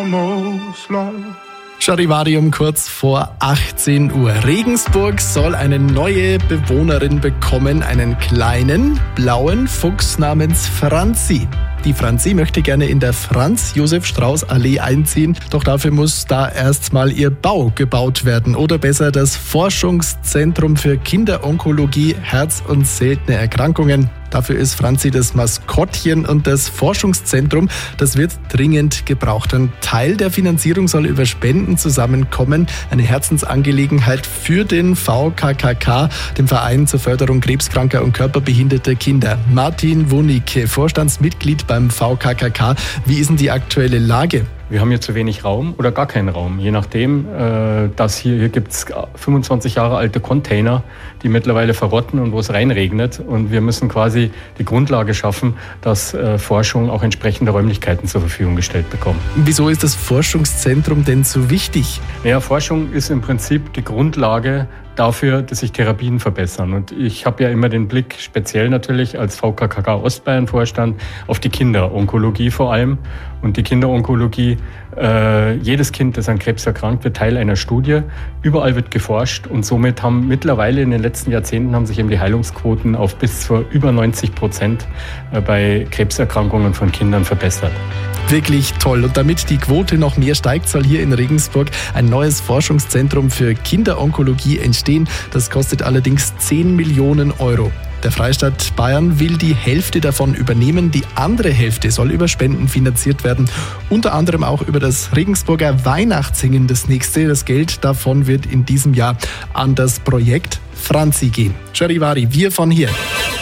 almost love. Charivari kurz vor 18 Uhr. Regensburg soll eine neue Bewohnerin bekommen, einen kleinen blauen Fuchs namens Franzi. Die Franzi möchte gerne in der Franz-Josef-Strauß-Allee einziehen, doch dafür muss da erstmal ihr Bau gebaut werden. Oder besser das Forschungszentrum für Kinderonkologie, Herz- und seltene Erkrankungen. Dafür ist Franzi das Maskottchen und das Forschungszentrum, das wird dringend gebraucht. Ein Teil der Finanzierung soll über Spenden zusammenkommen. Eine Herzensangelegenheit für den VKKK, dem Verein zur Förderung krebskranker und körperbehinderter Kinder. Martin Wunicke, Vorstandsmitglied beim VKKK. Wie ist denn die aktuelle Lage? Wir haben hier zu wenig Raum oder gar keinen Raum, je nachdem. Hier gibt es 25 Jahre alte Container, die mittlerweile verrotten und wo es reinregnet. Und wir müssen quasi die Grundlage schaffen, dass Forschung auch entsprechende Räumlichkeiten zur Verfügung gestellt bekommt. Wieso ist das Forschungszentrum denn so wichtig? Ja, Forschung ist im Prinzip die Grundlage dafür, dass sich Therapien verbessern. Und ich habe ja immer den Blick, speziell natürlich als VKKK Ostbayern-Vorstand, auf die Kinderonkologie vor allem. Und die Kinderonkologie, jedes Kind, das an Krebs erkrankt wird, Teil einer Studie. Überall wird geforscht und somit haben mittlerweile in den letzten Jahrzehnten haben sich eben die Heilungsquoten auf bis zu über 90% bei Krebserkrankungen von Kindern verbessert. Wirklich toll. Und damit die Quote noch mehr steigt, soll hier in Regensburg ein neues Forschungszentrum für Kinderonkologie entstehen. Das kostet allerdings 10 Millionen Euro. Der Freistaat Bayern will die Hälfte davon übernehmen. Die andere Hälfte soll über Spenden finanziert werden. Unter anderem auch über das Regensburger Weihnachtssingen. Das Geld davon wird in diesem Jahr an das Projekt Franzi gehen. Charivari, wir von hier.